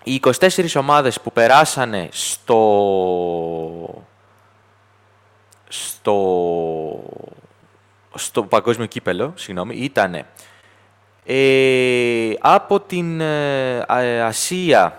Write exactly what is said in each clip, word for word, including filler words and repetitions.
οι είκοσι τέσσερις ομάδες που περάσανε στο, στο, στο παγκόσμιο κύπελο, συγγνώμη, ήτανε ε, από την ε, Ασία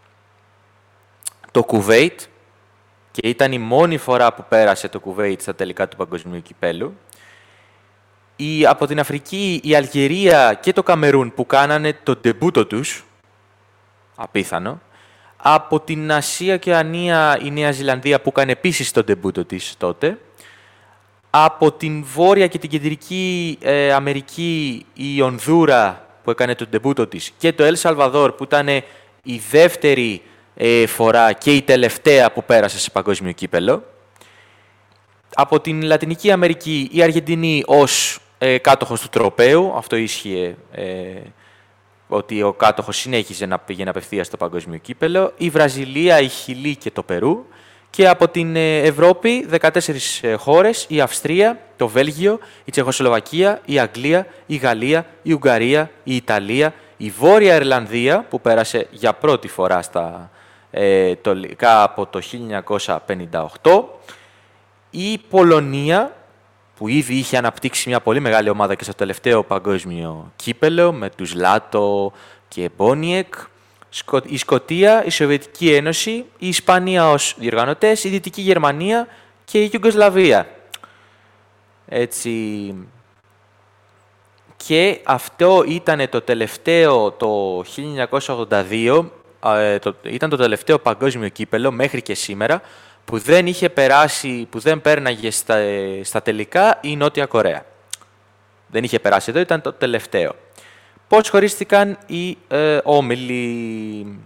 το Κουβέιτ, και ήταν η μόνη φορά που πέρασε το Κουβέιτ στα τελικά του παγκοσμίου κυπέλου. Η, από την Αφρική η Αλγερία και το Καμερούν που κάνανε το ντεμπούτο τους, απίθανο. Από την Ασία και Οκεανία η Νέα Ζηλανδία που έκανε επίσης το ντεμπούτο της τότε. Από την Βόρεια και την Κεντρική ε, Αμερική η Ονδούρα που έκανε το ντεμπούτο της και το Ελ Σαλβαδόρ που ήταν η δεύτερη ε, φορά και η τελευταία που πέρασε σε παγκόσμιο κύπελο. Από την Λατινική Αμερική η Αργεντινή ως ε, κάτοχος του τροπαίου, αυτό ίσχυε ε, ότι ο κάτοχος συνέχιζε να πήγαινε απευθείας στο παγκόσμιο κύπελο, η Βραζιλία, η Χιλή και το Περού. Και από την Ευρώπη, δεκατέσσερις χώρες, η Αυστρία, το Βέλγιο, η Τσεχοσλοβακία, η Αγγλία, η Γαλλία, η Ουγγαρία, η Ιταλία, η Βόρεια Ιρλανδία, που πέρασε για πρώτη φορά στα ε, τολικά από το χίλια εννιακόσια πενήντα οκτώ, η Πολωνία, που ήδη είχε αναπτύξει μια πολύ μεγάλη ομάδα και στο τελευταίο παγκόσμιο κύπελο, με τους Λάτο και Μπόνιεκ, η Σκωτία, η Σοβιετική Ένωση, η Ισπανία ως διοργανωτές, η Δυτική Γερμανία και η Ιουγκοσλαβία. Έτσι. Και αυτό ήταν το τελευταίο, το χίλια εννιακόσια ογδόντα δύο, ε, το, ήταν το τελευταίο παγκόσμιο κύπελο μέχρι και σήμερα, που δεν είχε περάσει, που δεν πέρναγε στα, στα τελικά η Νότια Κορέα. Δεν είχε περάσει εδώ, ήταν το τελευταίο. Πώς χωρίστηκαν οι ε, όμιλοι.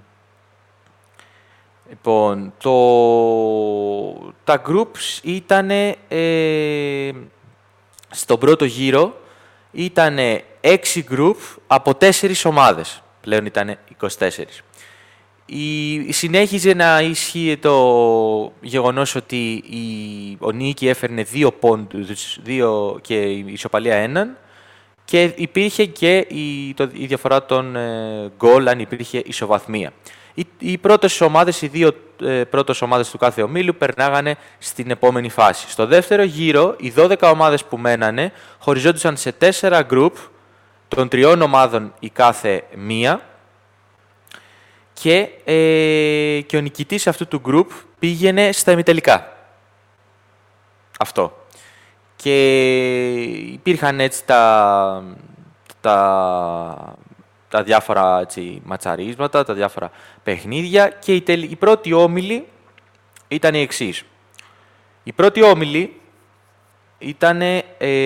Λοιπόν, το, τα groups ήταν ε, στον πρώτο γύρο ήταν έξι group από τέσσερις ομάδες. Πλέον ήταν είκοσι τέσσερις. Η, συνέχιζε να ισχύει το γεγονός ότι η, ο νίκη έφερνε δύο πόντους, δύο και η ισοπαλία έναν. Και υπήρχε και η, το, η διαφορά των ε, γκολ, αν υπήρχε ισοβαθμία. Οι, οι πρώτες ομάδες, οι δύο ε, πρώτες ομάδες του κάθε ομίλου περνάγανε στην επόμενη φάση. Στο δεύτερο γύρο, οι δώδεκα ομάδες που μένανε χωριζόντουσαν σε τέσσερα γκρουπ των τριών ομάδων η κάθε μία και, ε, και ο νικητής αυτού του γκρουπ πήγαινε στα ημιτελικά. Αυτό. Και υπήρχαν έτσι τα, τα, τα διάφορα έτσι, ματσαρίσματα, τα διάφορα παιχνίδια και η, τελ, η πρώτη όμιλη ήταν η εξής. Η πρώτη όμιλη ήταν, ε,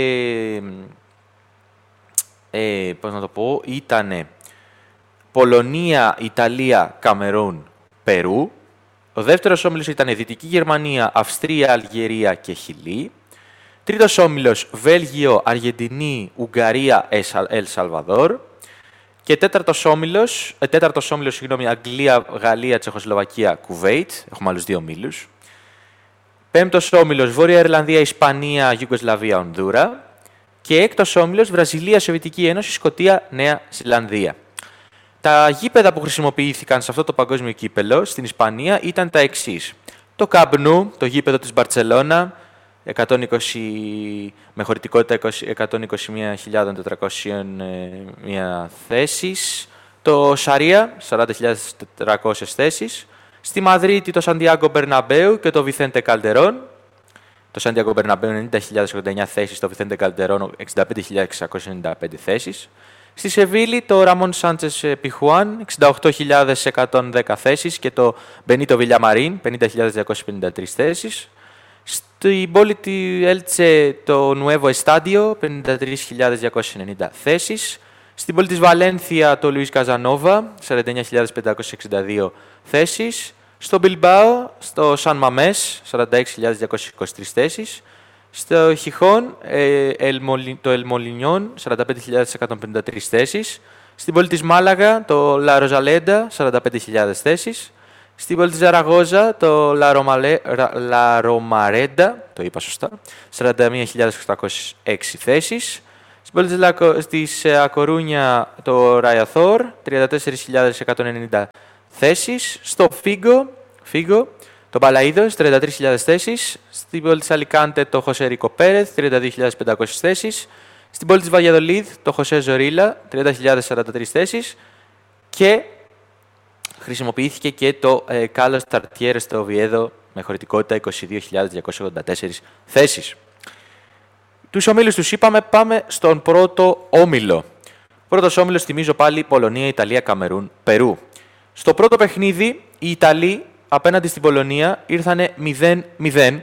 ε, πώς να το πω, ήτανε Πολωνία, Ιταλία, Καμερούν, Περού. Ο δεύτερος όμιλος ήταν Δυτική Γερμανία, Αυστρία, Αλγερία και Χιλή. Τρίτος όμιλος, Βέλγιο, Αργεντινή, Ουγγαρία, Ελ Σαλβαδόρ. Και τέταρτος όμιλος, ε, τέταρτος όμιλος, συγγνώμη, Αγγλία, Γαλλία, Τσεχοσλοβακία, Κουβέιτ. Έχουμε άλλους δύο ομίλους. Πέμπτος όμιλος, Βόρεια Ιρλανδία, Ισπανία, Ιουγκοσλαβία, Ονδούρα. Και έκτος όμιλος, Βραζιλία, Σοβιετική Ένωση, Σκωτία, Νέα Ζηλανδία. Τα γήπεδα που χρησιμοποιήθηκαν σε αυτό το παγκόσμιο κύπελο στην Ισπανία ήταν τα εξής. Το Camp Nou, το γήπεδο της Μπαρτσελώνα, εκατόν είκοσι, με χωρητικότητα εκατόν είκοσι μία χιλιάδες τετρακόσιες μία θέσεις. Το Σαρία, σαράντα χιλιάδες τετρακόσιες θέσεις. Στη Μαδρίτη το Σαντιάγκο Μπερναμπέου και το Βιθέντε Καλντερόν. Το Σαντιάγκο Μπερναμπέου ενενήντα χιλιάδες ογδόντα εννέα θέσεις, το Βιθέντε Καλντερόν εξήντα πέντε χιλιάδες εξακόσιες ενενήντα πέντε θέσεις. Στη Σεβίλη το Ραμόν Σάντσες Πιχουάν, εξήντα οκτώ χιλιάδες εκατόν δέκα θέσεις και το Μπενίτο Βιλιαμαρίν, πενήντα χιλιάδες διακόσιες πενήντα τρεις θέσεις. Στην πόλη του Έλτσε το Νουέβο Εστάντιο, πενήντα τρεις χιλιάδες διακόσιες ενενήντα θέσεις. Στην πόλη της Βαλένθια το Λουίς Καζανόβα, σαράντα εννέα χιλιάδες πεντακόσιες εξήντα δύο θέσεις. Στο Μπιλμπάο, στο Σαν Μαμές, σαράντα έξι χιλιάδες διακόσιες είκοσι τρεις θέσεις. Στο Χιχόν, ε, το Ελμολινιόν, σαράντα πέντε χιλιάδες εκατόν πενήντα τρεις θέσεις. Στην πόλη της Μάλαγα, το Λα Ροζαλέντα, σαράντα πέντε χιλιάδες θέσεις. Στην πόλη της Ζαραγώζα, το Λα Ρομαρέντα, το είπα σωστά, σαράντα μία χιλιάδες οκτακόσιες έξι θέσεις. Στην πόλη της, Λακο, της Ακορούνια, το Ραϊαθόρ, τριάντα τέσσερις χιλιάδες εκατόν ενενήντα θέσεις. Στο Φίγκο, Φίγκο το Παλαΐδος, τριάντα τρεις χιλιάδες θέσεις. Στην πόλη της Αλικάντε το Χωσέ Ρίκο Πέρεθ, τριάντα δύο χιλιάδες πεντακόσιες θέσεις. Στην πόλη της Βαγιαδολίδ το Χωσέ Ζορίλα, τριάντα χιλιάδες σαράντα τρεις θέσεις. Και χρησιμοποιήθηκε και το ε, Κάλλος Ταρτιέρ στο Οβιέδο με χωρητικότητα είκοσι δύο χιλιάδες διακόσιες ογδόντα τέσσερις θέσεις. Τους ομίλους τους είπαμε, πάμε στον πρώτο όμιλο. Πρώτος όμιλος, θυμίζω πάλι, Πολωνία, Ιταλία, Καμερούν, Περού. Στο πρώτο παιχνίδι, οι Ιταλοί απέναντι στην Πολωνία ήρθανε μηδέν μηδέν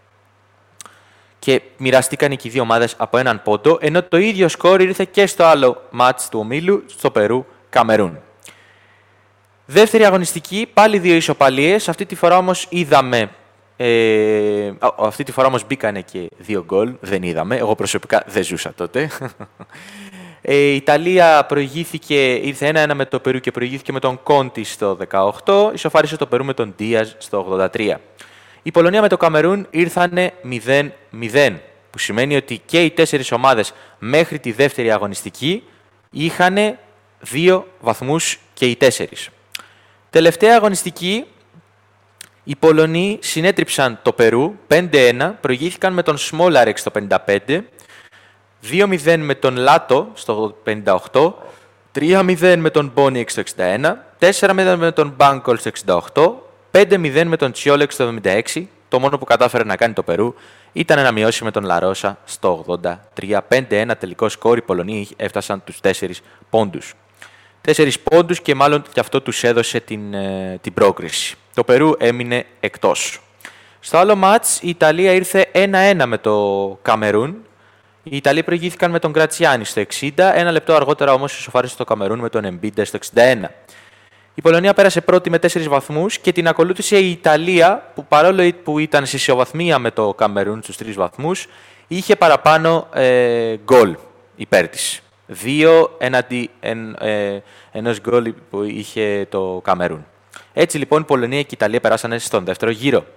και μοιραστήκαν και οι δύο ομάδες από έναν πόντο, ενώ το ίδιο σκόρ ήρθε και στο άλλο μάτς του ομίλου, στο Περού, Καμερούν. Δεύτερη αγωνιστική, πάλι δύο ισοπαλίες, αυτή τη φορά όμως είδαμε, ε, αυτή τη φορά όμως μπήκανε και δύο γκολ, δεν είδαμε, εγώ προσωπικά δεν ζούσα τότε. Ε, η Ιταλία προηγήθηκε, ήρθε ένα ένα με το Περού και προηγήθηκε με τον Κόντι στο δεκαοκτώ, ισοφάρισε το Περού με τον Ντίαζ στο ογδόντα τρία. Η Πολωνία με το Καμερούν ήρθανε μηδέν μηδέν, που σημαίνει ότι και οι τέσσερις ομάδες μέχρι τη δεύτερη αγωνιστική είχαν δύο βαθμούς και οι τέσσερις. Τελευταία αγωνιστική, οι Πολωνοί συνέτριψαν το Περού πέντε ένα, προηγήθηκαν με τον Σμόλαρεξ στο πενήντα πέντε, δύο μηδέν με τον Λάτο στο πενήντα οκτώ, τρία μηδέν με τον Μπόνιεξ στο εξήντα ένα, τέσσερα μηδέν με τον Μπάνκολ στο εξήντα οκτώ, πέντε μηδέν με τον Τσιόλεξ στο εβδομήντα έξι. Το μόνο που κατάφερε να κάνει το Περού ήταν να μειώσει με τον Λαρόσα στο ογδόντα τρία. πέντε ένα τελικό σκόρ, οι Πολωνοί έφτασαν τους τέσσερις πόντους. Τέσσερις πόντους και μάλλον και αυτό τους έδωσε την, ε, την πρόκριση. Το Περού έμεινε εκτός. Στο άλλο μάτς η Ιταλία ήρθε ένα ένα με το Καμερούν. Οι Ιταλοί προηγήθηκαν με τον Γκρατσιάνι στο εξήντα, ένα λεπτό αργότερα όμως ισοφάρισε το Καμερούν με τον Εμπίντε στο εξήντα ένα. Η Πολωνία πέρασε πρώτη με τέσσερις βαθμούς και την ακολούθησε η Ιταλία, που παρόλο που ήταν σε ισοβαθμία με το Καμερούν στους τρεις βαθμούς, είχε παραπάνω ε, γκολ υπέρ της. Δύο έναντι εν, ε, ενός γκολ που είχε το Καμερούν. Έτσι λοιπόν η Πολωνία και η Ιταλία περάσανε στον δεύτερο γύρο.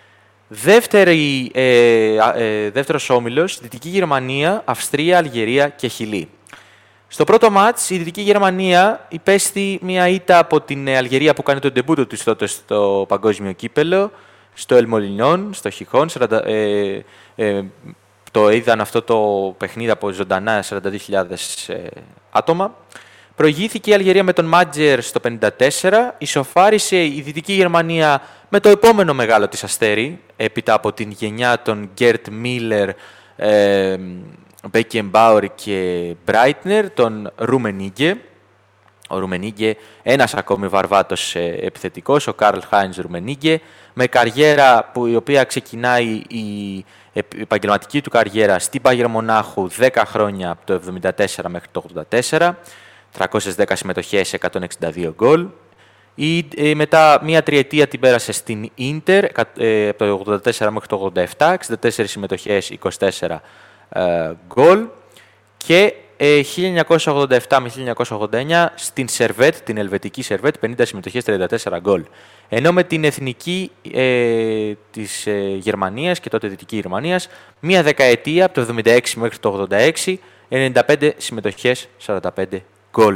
Δεύτερη, ε, ε, δεύτερος όμιλος, Δυτική Γερμανία, Αυστρία, Αλγερία και Χιλή. Στο πρώτο μάτς η Δυτική Γερμανία υπέστη μια ήττα από την Αλγερία που κάνει τον ντεμπούτο της τότε στο παγκόσμιο κύπελο, στο Ελμολινιόν, στο Χιχόν. Ε, ε, το είδαν αυτό το παιχνίδι από ζωντανά σαράντα δύο χιλιάδες ε, άτομα. Προηγήθηκε η Αλγερία με τον Μάτζερ στο πενήντα τέσσερα, ισοφάρισε η Δυτική Γερμανία με το επόμενο μεγάλο της αστέρι, έπειτα από την γενιά των Γκέρτ Μίλερ, ε, Μπέκενμπάουρ και Μπράιτνερ, τον Ρουμενίγκε. Ο Ρουμενίγκε, ένας ακόμη βαρβάτος ε, επιθετικός, ο Καρλ Χάινς Ρουμενίγκε, με καριέρα που η οποία ξεκινάει η επαγγελματική του καριέρα στην Μπάγερ Μονάχου δέκα χρόνια, από το εβδομήντα τέσσερα μέχρι το ογδόντα τέσσερα, τριακόσιες δέκα συμμετοχές, εκατόν εξήντα δύο γκολ. Η, ε, μετά μία τριετία την πέρασε στην Ίντερ, ε, από το ογδόντα τέσσερα μέχρι το ογδόντα επτά, εξήντα τέσσερις συμμετοχές, είκοσι τέσσερα γκολ. Και ε, χίλια εννιακόσια ογδόντα επτά με χίλια εννιακόσια ογδόντα εννιά στην Σερβέτ, την ελβετική Σερβέτ, πενήντα συμμετοχές, τριάντα τέσσερα γκολ. Ενώ με την εθνική ε, της ε, Γερμανίας και τότε Δυτική Γερμανίας, μία δεκαετία, από το εβδομήντα έξι μέχρι το ογδόντα έξι, ενενήντα πέντε συμμετοχές, σαράντα πέντε γκολ.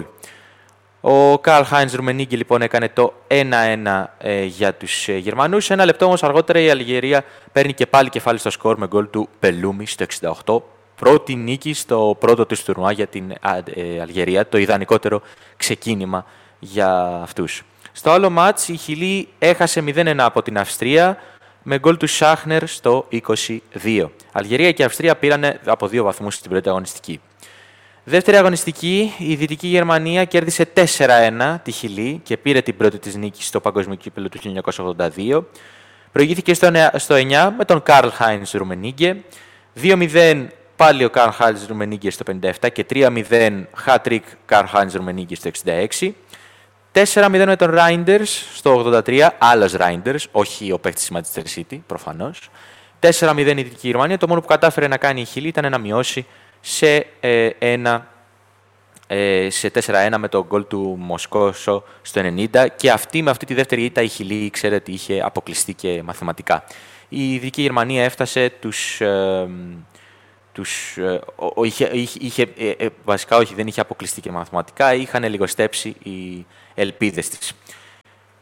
Ο Καρλ Χάινς Ρουμενίγκε λοιπόν έκανε το ένα ένα ε, για τους ε, Γερμανούς. Ένα λεπτό όμως αργότερα η Αλγερία παίρνει και πάλι κεφάλι στο σκορ με γκολ του Πελούμι στο εξήντα οκτώ. Πρώτη νίκη στο πρώτο της τουρνουά για την ε, Αλγερία, το ιδανικότερο ξεκίνημα για αυτούς. Στο άλλο μάτς η Χιλή έχασε μηδέν ένα από την Αυστρία με γκολ του Σάχνερ στο είκοσι δύο. Αλγερία και Αυστρία πήραν από δύο βαθμούς στην πρώτη αγωνιστική. Δεύτερη αγωνιστική, η Δυτική Γερμανία κέρδισε τέσσερα ένα τη Χιλή και πήρε την πρώτη της νίκη στο παγκόσμιο κύπελλο του χίλια εννιακόσια ογδόντα δύο. Προηγήθηκε στο εννιά με τον Καρλ Χάινς Ρουμενίγκε. δύο μηδέν πάλι ο Καρλ Χάινς Ρουμενίγκε στο πενήντα επτά και τρία μηδέν hat-trick Καρλ Χάινς Ρουμενίγκε στο εξήντα έξι. τέσσερα μηδέν με τον Ράιντερς στο ογδόντα τρία, άλλος Ράιντερς, όχι ο παίκτης της Manchester City, προφανώς. τέσσερα μηδέν η Δυτική Γερμανία, το μόνο που κατάφερε να κάνει η Χιλή ήταν να μειώσει σε, ε, ένα, ε, σε τέσσερα ένα με τον γκολ του Μοσκόσο στο ενενήντα και αυτή με αυτή τη δεύτερη ήττα η Χιλή ξέρετε ότι είχε αποκλειστεί και μαθηματικά. Η Δυτική Γερμανία έφτασε τους... Ε, τους ε, ο, ο, είχε, είχε, ε, ε, βασικά όχι, δεν είχε αποκλειστεί και μαθηματικά, είχαν λιγοστέψει οι ελπίδες της.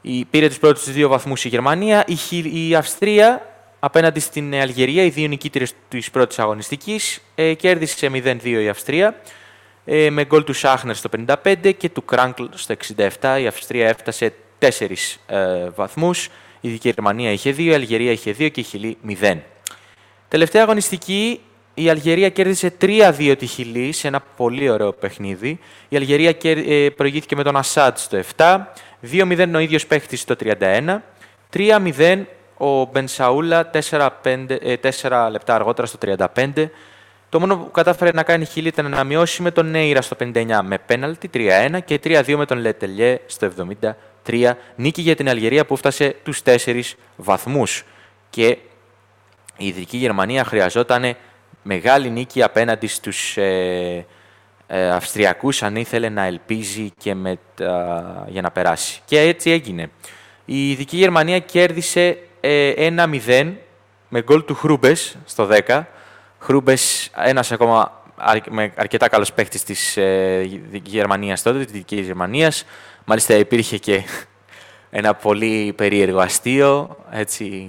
Η, πήρε τους πρώτους δύο βαθμούς η Γερμανία. Η, η Αυστρία απέναντι στην Αλγερία, οι δύο νικήτηρες της πρώτης αγωνιστικής, ε, κέρδισε μηδέν δύο η Αυστρία, ε, με γκολ του Σάχνερ στο πενήντα πέντε και του Κράνκλ στο εξήντα επτά. Η Αυστρία έφτασε τέσσερις ε, βαθμούς, η Γερμανία είχε δύο, η Αλγερία είχε δύο και η Χιλή μηδέν. Τελευταία αγωνιστική, η Αλγερία κέρδισε τρία δύο τη Χιλή σε ένα πολύ ωραίο παιχνίδι. Η Αλγερία ε, προηγήθηκε με τον Ασάντ στο επτά, δύο μηδέν ο ίδιος παίχτης στο τριάντα ένα, τρία μηδέν ο Μπενσαούλα τέσσερα λεπτά αργότερα στο τριάντα πέντε. Το μόνο που κατάφερε να κάνει η Χιλή ήταν να μειώσει με τον Νέιρα στο πενήντα εννιά με πέναλτι τρία ένα και τρία δύο με τον Λετελιέ στο εβδομήντα τρία. Νίκη για την Αλγερία που φτάσε τους τέσσερις βαθμούς. Και η Δυτική Γερμανία χρειαζόταν μεγάλη νίκη απέναντι στους ε, ε, Αυστριακούς αν ήθελε να ελπίζει και με, α, για να περάσει. Και έτσι έγινε. Η Δυτική Γερμανία κέρδισε ε, ένα μηδέν με γκολ του Χρούμπες στο δέκα. Χρούμπες, ένας ακόμα αρ, με αρκετά καλός παίχτης της ε, Γερμανίας τότε, της Δυτικής Γερμανίας. Μάλιστα υπήρχε και ένα πολύ περίεργο αστείο, έτσι...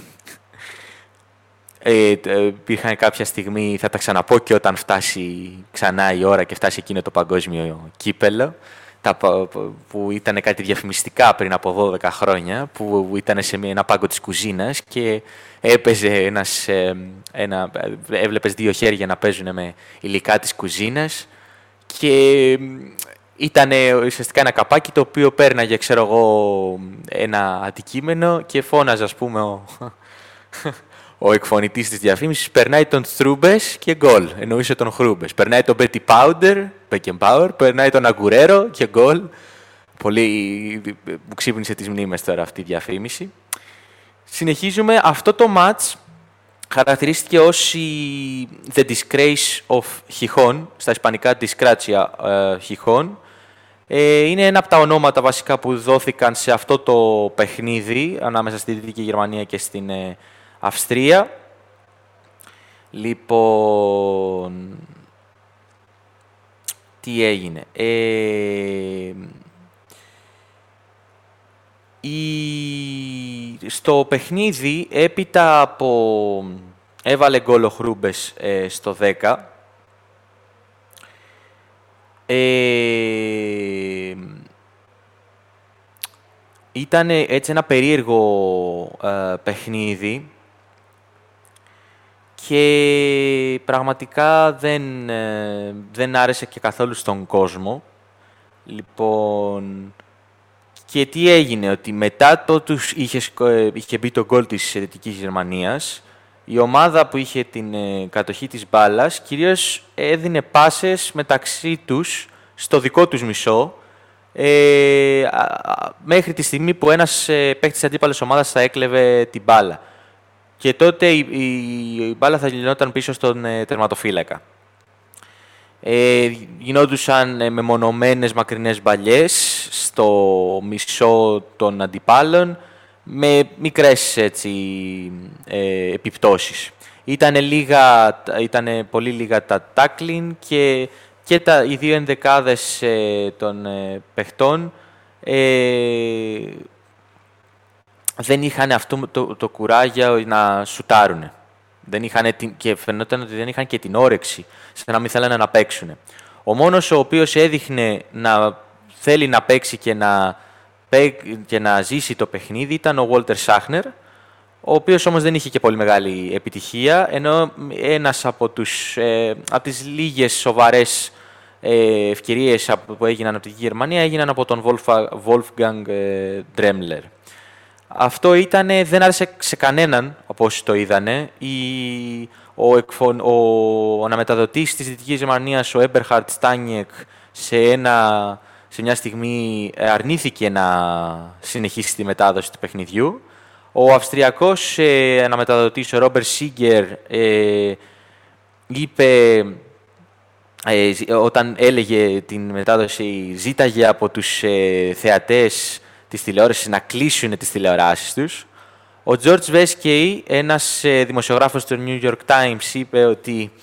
Ε, υπήρχαν κάποια στιγμή, θα τα ξαναπώ και όταν φτάσει ξανά η ώρα και φτάσει εκείνο το παγκόσμιο κύπελλο, τα, που ήταν κάτι διαφημιστικά πριν από δώδεκα χρόνια, που ήταν σε ένα πάγκο της κουζίνας και έπαιζε ένας, ένα, έβλεπες δύο χέρια να παίζουν με υλικά της κουζίνας και ήταν ουσιαστικά ένα καπάκι το οποίο πέρναγε, ξέρω εγώ, ένα αντικείμενο και φώναζε, ας πούμε, ο... Ο εκφωνητής της διαφήμισης περνάει τον Στρούμπες και γκολ. Εννοούσε τον Χρούμπες. Περνάει τον Μπέτι Πάουντερ, Beckenbauer, περνάει τον Αγκουρέρο και γκολ. Πολύ μου ξύπνησε τις μνήμες τώρα αυτή η διαφήμιση. Συνεχίζουμε. Αυτό το match χαρακτηρίστηκε ως η The Disgrace of Χιχών, στα ισπανικά Disgracia uh, Χιχών. Ε, είναι ένα από τα ονόματα βασικά που δόθηκαν σε αυτό το παιχνίδι ανάμεσα στη Δυτική Γερμανία και στην ε, Αυστρία. Λοιπόν, τι έγινε. Ε, η, στο παιχνίδι, έπειτα από... Έβαλε γκολ ο Χρούμπες ε, στο δέκα. Ε, ήταν έτσι ένα περίεργο ε, παιχνίδι και πραγματικά δεν, ε, δεν άρεσε και καθόλου στον κόσμο. Λοιπόν, και τι έγινε, ότι μετά το τους είχε, είχε μπει το γκολ της Δυτικής Γερμανίας, η ομάδα που είχε την ε, κατοχή της μπάλας κυρίως έδινε πάσες μεταξύ τους στο δικό τους μισό, ε, α, α, μέχρι τη στιγμή που ένας ε, παίκτης αντίπαλης ομάδας θα έκλεβε την μπάλα. Και τότε η, η, η μπάλα θα γινόταν πίσω στον ε, τερματοφύλακα. Ε, γινόντουσαν ε, μεμονωμένες μακρινές μπαλιές στο μισό των αντιπάλων, με μικρές έτσι, ε, επιπτώσεις. Ήτανε, λίγα, ήτανε πολύ λίγα τα tackling και, και τα, οι δύο ενδεκάδες ε, των ε, παιχτών ε, δεν είχαν αυτό το, το κουράγιο να σουτάρουνε. Δεν είχαν την, και φαινόταν ότι δεν είχαν και την όρεξη, σαν να μην θέλανε να παίξουν. Ο μόνος ο οποίος έδειχνε να θέλει να παίξει και να, και να ζήσει το παιχνίδι ήταν ο Walter Schachner, ο οποίος όμως δεν είχε και πολύ μεγάλη επιτυχία, ενώ ένας από, τους, ε, από τις λίγες σοβαρές ε, ευκαιρίες που έγιναν από τη Γερμανία έγιναν από τον Wolfgang ε, Dremler. Αυτό ήτανε, δεν άρεσε σε κανέναν από όσοι το είδανε. Η, ο, εκφων, ο, ο αναμεταδοτής της Δυτικής Γερμανίας, ο Eberhard Staniek, σε, ένα, σε μια στιγμή αρνήθηκε να συνεχίσει τη μετάδοση του παιχνιδιού. Ο Αυστριακός ε, αναμεταδοτής, ο Ρόμπερ Σίγκερ, ε, είπε, ε, όταν έλεγε την μετάδοση, ζήταγε από τους ε, θεατές της τηλεόρασης να κλείσουν τις τηλεοράσεις τους. Ο George Veskey, ένας ε, δημοσιογράφος του New York Times, είπε ότι,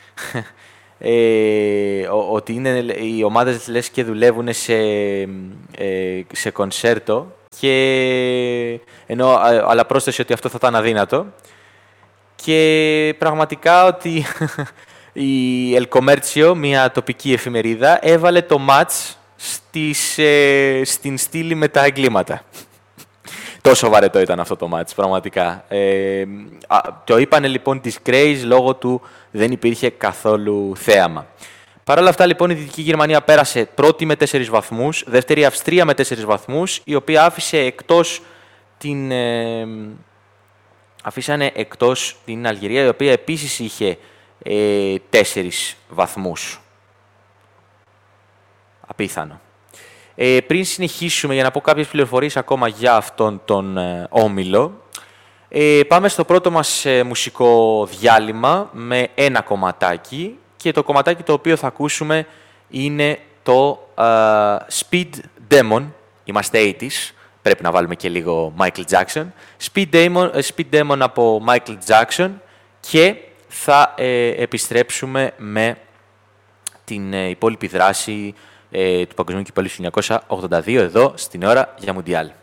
ε, ότι είναι, οι ομάδες λες και δουλεύουν σε, ε, σε κονσέρτο και... ενώ, αλλά πρόσθεσε ότι αυτό θα ήταν αδύνατο. Και πραγματικά ότι η El Comercio, μια τοπική εφημερίδα, έβαλε το μάτς στις, ε, στην στήλη με τα εγκλήματα. Τόσο βαρετό ήταν αυτό το μάτς, πραγματικά. Ε, α, το είπανε λοιπόν disgrace λόγω του δεν υπήρχε καθόλου θέαμα. Παρ' όλα αυτά λοιπόν η Δυτική Γερμανία πέρασε πρώτη με τέσσερις βαθμούς, δεύτερη Αυστρία με τέσσερις βαθμούς, η οποία άφησε εκτός την... Ε, αφήσανε εκτός την Αλγερία, η οποία επίσης είχε ε, τέσσερις βαθμούς. Απίθανο. Ε, πριν συνεχίσουμε, για να πω κάποιες πληροφορίες ακόμα για αυτόν τον ε, όμιλο, ε, πάμε στο πρώτο μας ε, μουσικό διάλειμμα με ένα κομματάκι, και το κομματάκι το οποίο θα ακούσουμε είναι το ε, Speed Demon. Είμαστε ογδόντα, πρέπει να βάλουμε και λίγο Michael Jackson. Speed Demon, Speed Demon από Michael Jackson, και θα ε, επιστρέψουμε με την ε, υπόλοιπη δράση ε, του Παγκοσμίου Κυπέλλου χίλια εννιακόσια ογδόντα δύο εδώ στην ώρα για Μουντιάλ.